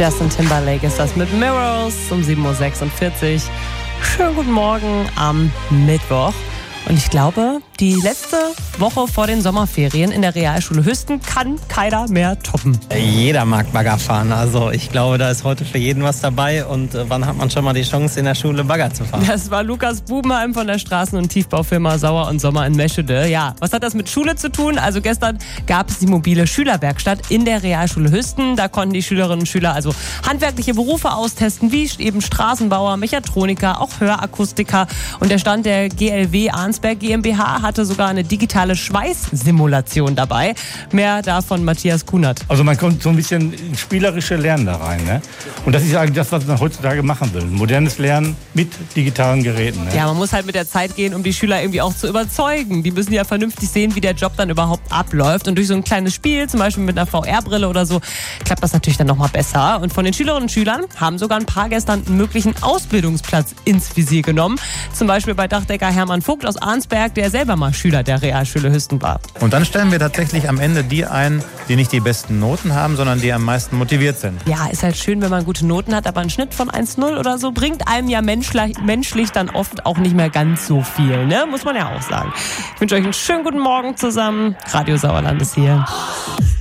Justin Timberlake ist das mit Mirrors um 7.46 Uhr. Schönen guten Morgen am Mittwoch. Und ich glaube, die letzte Woche vor den Sommerferien in der Realschule Hüsten kann keiner mehr toppen. Jeder mag Bagger fahren. Also ich glaube, da ist heute für jeden was dabei. Und wann hat man schon mal die Chance, in der Schule Bagger zu fahren? Das war Lukas Bubenheim von der Straßen- und Tiefbaufirma Sauer und Sommer in Meschede. Ja, was hat das mit Schule zu tun? Also gestern gab es die mobile Schülerwerkstatt in der Realschule Hüsten. Da konnten die Schülerinnen und Schüler also handwerkliche Berufe austesten, wie eben Straßenbauer, Mechatroniker, auch Hörakustiker. Und der Stand der GLW Arnsberg GmbH hatte sogar eine digitale Schweißsimulation dabei. Mehr davon Matthias Kunert. Also man kommt so ein bisschen ins spielerische Lernen da rein. Ne? Und das ist eigentlich das, was man heutzutage machen will. Modernes Lernen mit digitalen Geräten. Ne? Ja, man muss halt mit der Zeit gehen, um die Schüler irgendwie auch zu überzeugen. Die müssen ja vernünftig sehen, wie der Job dann überhaupt abläuft. Und durch so ein kleines Spiel, zum Beispiel mit einer VR-Brille oder so, klappt das natürlich dann nochmal besser. Und von den Schülerinnen und Schülern haben sogar ein paar gestern einen möglichen Ausbildungsplatz ins Visier genommen. Zum Beispiel bei Dachdecker Hermann Vogt aus Arnsberg, der selber mal Schüler der Realschule Hüsten war. Und dann stellen wir tatsächlich am Ende die ein, die nicht die besten Noten haben, sondern die am meisten motiviert sind. Ja, ist halt schön, wenn man gute Noten hat, aber ein Schnitt von 1,0 oder so bringt einem ja menschlich dann oft auch nicht mehr ganz so viel, ne? Muss man ja auch sagen. Ich wünsche euch einen schönen guten Morgen zusammen. Radio Sauerland ist hier.